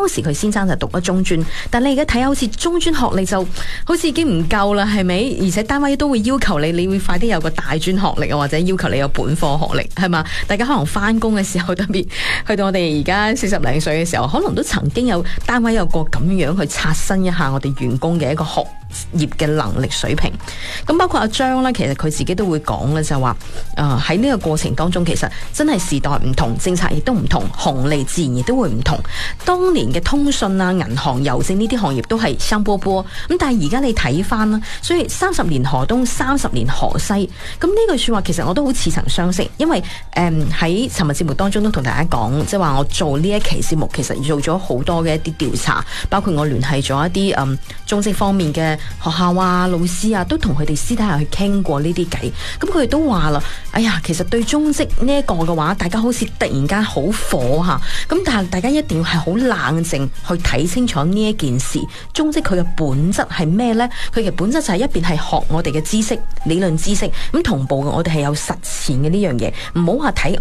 當時佢先生就讀咗中專，但你而家睇下好似中專學歷就好似已經唔夠啦，係咪？而且單位都會要求你會快啲有個大專學歷啊，或者要求你有本科學歷，係嘛？大家可能翻工嘅時候，特別去到我哋而家40零歲嘅時候，可能都曾經有單位有過咁樣去刷新一下我哋員工嘅一個學業嘅能力水平。咁包括阿張呢，其實佢自己都會講咧，就話喺呢個過程當中，其實真係時代唔同，政策亦都唔同，紅利自然亦都會唔同。當年嘅通訊啊、銀行、郵政呢啲行業都係香餑餑，咁但係而家你睇翻啦，所以30年河東，30年河西。咁呢句說話其實我都好似曾相識，因為喺尋日節目當中都同大家講，即係話我做呢一期節目，其實做咗好多嘅一啲調查，包括我聯繫咗一啲中職方面嘅學校啊、老師啊，都同佢哋私底下去傾過呢啲偈。咁佢哋都話啦，哎呀，其實對中職呢一個嘅話，大家好似突然間好火吓，咁但係大家一定要係好冷靜去睇清楚呢一件事。中職佢嘅本質係咩呢？佢嘅本質就係一邊係學我哋嘅知識、理論知識，咁同步嘅我哋係有實踐嘅呢樣嘢。唔好話睇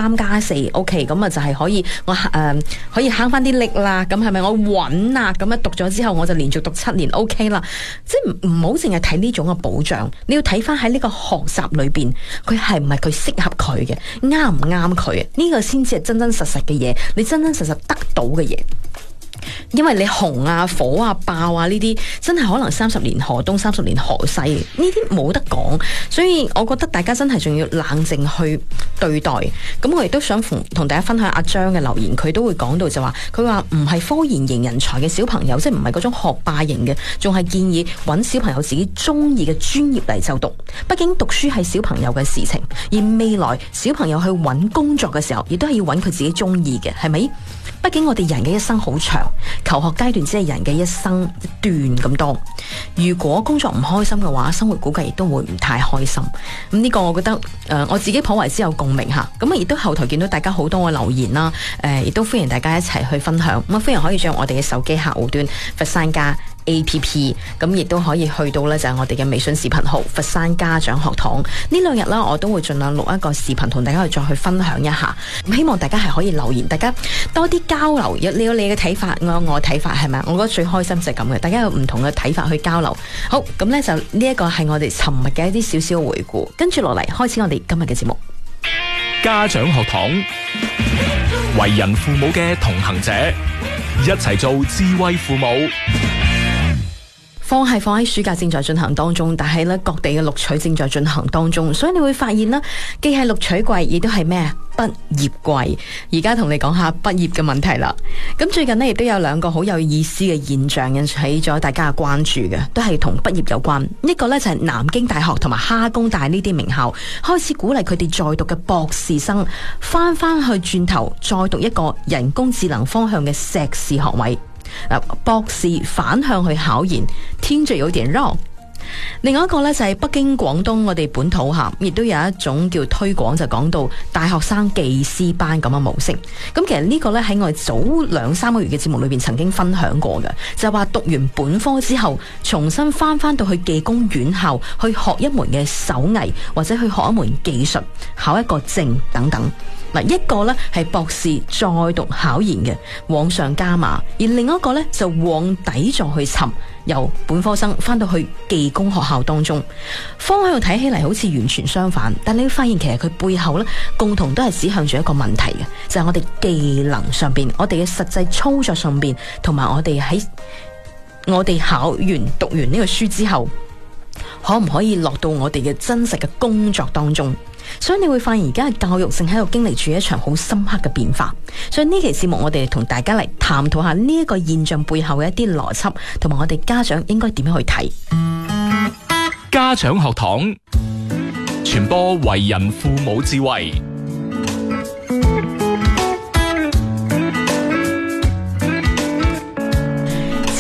3+4 OK， 咁啊就係可以可以慳翻啲力啦。咁係咪我穩啊？咁樣讀咗之後我就連續讀7年 OK 啦。即係唔好淨係睇呢種嘅保障，你要睇翻喺呢個學習裏邊，佢係唔係佢適合佢嘅，啱唔啱佢？呢個先至係真真實實嘅嘢，你真真實實得到嘅嘢。因為你紅啊、火啊、爆啊呢啲，真係可能30年河東30年河西，呢啲冇得講。所以我覺得大家真係仲要冷靜去對待。咁我亦都想同大家分享阿張嘅留言，佢都會講到就話，佢話唔係科研型人才嘅小朋友，即係唔係嗰種學霸型嘅，仲係建議揾小朋友自己中意嘅專業嚟就讀。畢竟讀書係小朋友嘅事情，而未來小朋友去揾工作嘅時候，亦都係要揾佢自己中意嘅，係咪？畢竟我哋人嘅一生好長，求學階段只係人嘅一生一段咁多。如果工作唔開心嘅話，生活估計亦都會唔太開心。咁呢個我覺得我自己頗為之有共鳴吓。咁啊，亦都後台見到大家好多嘅留言啦，亦都歡迎大家一齊去分享。咁啊，歡迎可以將我哋嘅手機客戶端佛山家APP， 咁亦都可以去到呢，就係我哋嘅微信視頻號佛山家長學堂。呢2日啦，我都會盡量錄一個視頻同大家去再去分享一下。咁希望大家係可以留言，大家多啲交流，有你嘅睇法，我有我嘅睇法，係咪？我覺得最開心就係咁嘅，大家有唔同嘅睇法去交流。好，咁呢就呢一個係我哋尋日嘅一啲少少回顧，跟住落嚟開始我哋今日嘅節目。 家長學堂，為人父母嘅同行者，一齊做智慧父母。 放喺暑假正在進行當中，但係咧各地嘅錄取正在進行當中，所以你會發現啦，既係錄取季，亦都係咩畢業季。而家同你講下畢業嘅問題啦。咁最近呢，亦都有2個好有意思嘅現象引起咗大家嘅關注嘅，都係同畢業有關。一個呢，就係南京大學同埋哈工大呢啲名校開始鼓勵佢哋在讀嘅博士生翻去轉頭再讀一個人工智能方向嘅碩士學位。博士反向去考研，聽着有點繞。另外一個呢，就係北京、廣東我哋本土下，亦都有一種叫推廣，就講到大學生技師班咁嘅模式。咁其實呢個呢，喺我哋早2-3個月嘅節目裏邊曾經分享過嘅，就係話讀完本科之後，重新翻到去技工院校去學一門嘅手藝，或者去學一門技術，考一個證等等。嗱，一個呢係博士再讀考研嘅，往上加碼；而另一個呢就往底再去尋，由本科生翻到去技工學校當中，方向睇起嚟好似完全相反，但你會發現其實佢背後呢共同都係指向住一個問題嘅，就係我哋技能上邊，我哋嘅實際操作上邊，同埋我哋喺我哋讀完呢個書之後，可唔可以落到我哋嘅真實嘅工作當中？所以你會發現而家嘅教育正喺度經歷住一場好深刻嘅變化。所以呢期節目我哋同大家嚟探討下呢一個現象背後嘅一啲邏輯，同埋我哋家長應該點樣去睇。 家長學堂，傳播為人父母智慧。 智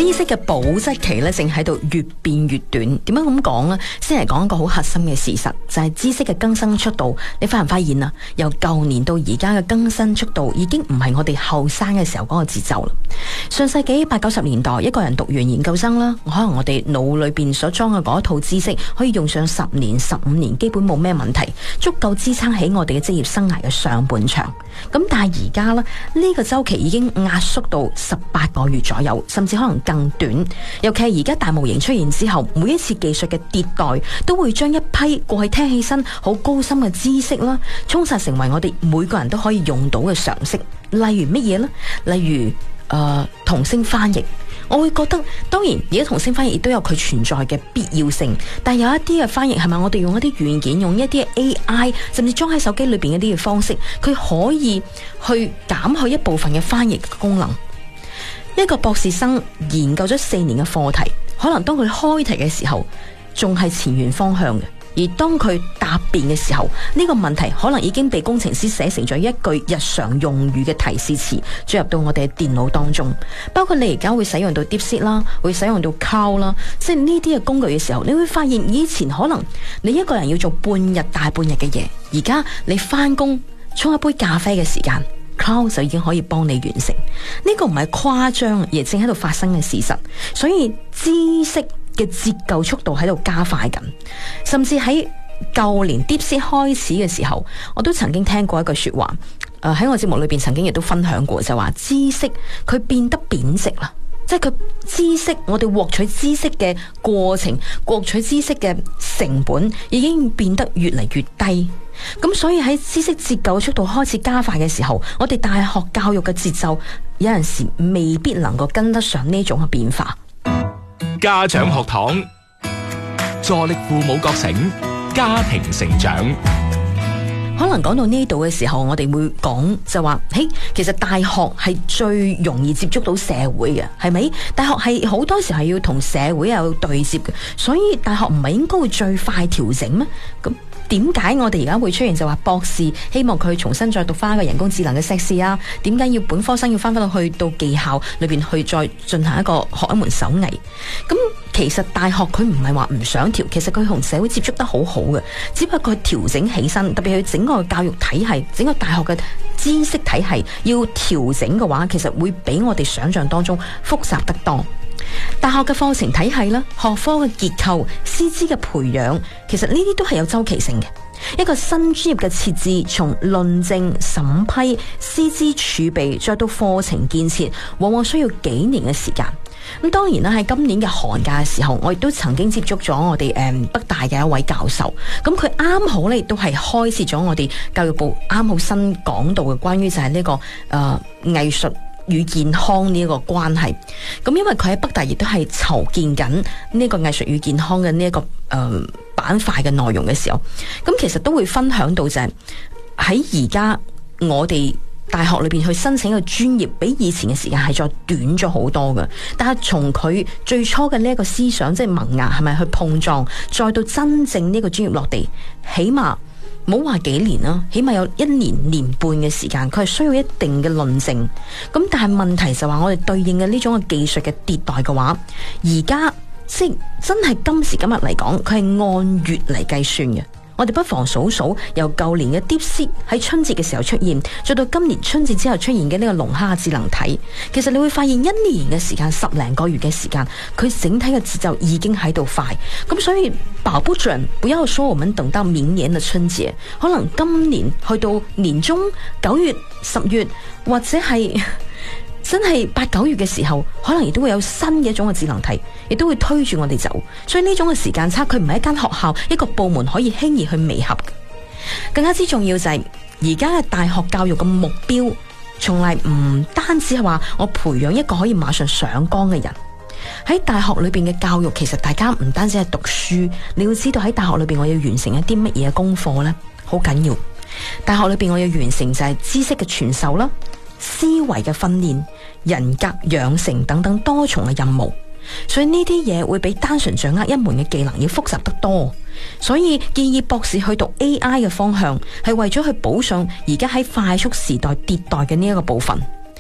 知識嘅保質期咧，正喺度越變越短。點解咁講呢？先嚟講一個好核心嘅事實，就係知識嘅更新速度。你發唔發現啊？由舊年到而家嘅更新速度，已經唔係我哋後生嘅時候嗰個節奏啦。上世紀80、90年代，一個人讀完研究生啦，可能我哋腦裏邊所裝嘅嗰一套知識，可以用上10年、15年，基本冇咩問題，足夠支撐起我哋嘅職業生涯嘅上半場。咁但係而家呢，呢個週期已經壓縮到18個月左右，甚至可能更短。尤其係而家大模型出現之後，每一次技術嘅迭代都會將一批過去聽起身好高深嘅知識啦，充實成為我哋每個人都可以用到嘅常識。例如乜嘢呢？例如同聲翻譯，我會覺得當然而家同聲翻譯亦都有佢存在嘅必要性，但有一啲嘅翻譯係咪我哋用一啲軟件，用一啲 AI， 甚至裝喺手機裏邊一啲嘅方式，佢可以去減去一部分嘅翻譯功能。一個博士生研究咗4年嘅課題，可能當佢開題嘅時候仲係前沿方向嘅，而當佢答辯嘅時候，呢個問題可能已經被工程師寫成咗一句日常用語嘅提示詞，進入到我哋嘅電腦當中。包括你而家會使用到 DeepSeek 啦，會使用到 Cloud 啦，即係呢啲嘅工具嘅時候，你會發現以前可能你一個人要做大半日嘅嘢，而家你翻工沖一杯咖啡嘅時間，Cloud 就已經可以幫你完成。呢個唔係誇張，而正喺度發生嘅事實。所以知識嘅折舊速度喺度加快緊，甚至喺舊年 DeepSeek 開始嘅時候，我都曾經聽過一句說話，喺我節目裏邊曾經亦都分享過，就話知識佢變得貶值啦。即係佢知識，我哋獲取知識嘅過程，獲取知識嘅成本已經變得越嚟越低。咁所以喺知識折舊速度開始加快嘅時候，我哋大學教育嘅節奏有陣時未必能夠跟得上呢種嘅變化。 家長學堂，助力父母覺醒，家庭成長。 可能講到呢度嘅時候，我哋會講就話，嘿，其實大學係最容易接觸到社會嘅，係咪？大學係好多時係要同社會有對接嘅，所以大學唔係應該會最快調整咩？咁點解我哋而家會出現就話博士希望佢重新再讀翻一個人工智能嘅碩士啊？點解要本科生要翻到去到技校裏邊去再進行學一門手藝？咁其實大學佢唔係話唔想調，其實佢同社會接觸得好好嘅，只不過佢調整起身，特別係整個教育體系、整個大學嘅知識體系要調整嘅話，其實會比我哋想象當中複雜得多。大學嘅課程體系啦、學科嘅結構、師資嘅培養，其實呢啲都係有周期性嘅。一個新專業嘅設置，從論證、審批、師資儲備，再到課程建設，往往需要幾年嘅時間。咁當然啦，喺今年嘅寒假嘅時候，我亦都曾經接觸咗我哋北大嘅一位教授。咁佢啱好咧，都係開設咗我哋教育部啱好新講到嘅關於就係呢個藝術與健康呢一個關係。咁因為佢喺北大亦都係籌建緊呢個藝術與健康嘅呢一個板塊嘅內容嘅時候，咁其實都會分享到就係喺而家我哋大學裏邊去申請一個專業，比以前嘅時間係再短咗好多嘅。但係從佢最初嘅呢一個思想，即係萌芽係咪去碰撞，再到真正呢個專業落地，起碼冇話幾年啦，起碼有1年半嘅時間，佢係需要一定嘅論證。咁但係問題就話我哋對應嘅呢種嘅技術嘅迭代嘅話，而家即真係今時今日嚟講，佢係按月嚟計算嘅。我哋不妨數數由舊年嘅 DeepSeek 喺春節嘅時候出現，再到今年春節之後出現嘅呢個龍蝦智能體，其實你會發現1年嘅時間，10零個月嘅時間，佢整體嘅節奏已經喺度快。咁所以保不準不要說我們等到明年嘅春節，可能今年去到年中9月、10月，或者係真係8、9月嘅時候，可能亦都會有新嘅一種嘅智能體，亦都會推住我哋走。所以呢種嘅時間差，佢唔係一間學校、一個部門可以輕易去彌合嘅。更加之重要就係而家嘅大學教育嘅目標，從來唔單止係話我培養一個可以馬上上崗嘅人。喺大學裏邊嘅教育，其實大家唔單止係讀書，你要知道喺大學裏邊我要完成一啲乜嘢功課呢？好緊要。大學裏邊我要完成就係知識嘅傳授啦、思維嘅訓練、人格養成等等多重嘅任務，所以呢啲嘢會比單純掌握一門嘅技能要複雜得多。所以建議博士去讀 AI 嘅方向，係為咗去補上而家喺快速時代迭代嘅呢一個部分。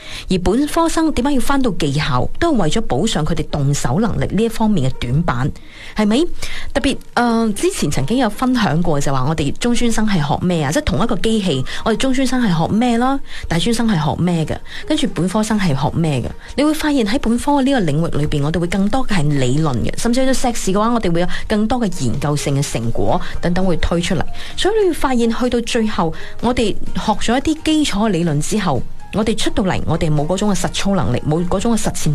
而本科生點解要翻到技校，都係為咗補上佢哋動手能力呢一方面嘅短板，係咪？特別之前曾經有分享過就話我哋中專生係學咩啊？即係同一個機器，我哋中專生係學咩啦，大專生係學咩嘅，跟住本科生係學咩嘅？你會發現喺本科嘅呢個領域裏邊，我哋會更多嘅係理論嘅，甚至去到碩士嘅話，我哋會有更多嘅研究性嘅成果等等會推出嚟。所以你會發現去到最後，我哋學咗一啲基礎嘅理論之後，我哋出到嚟，我哋冇嗰種嘅實操能力，冇嗰種嘅實踐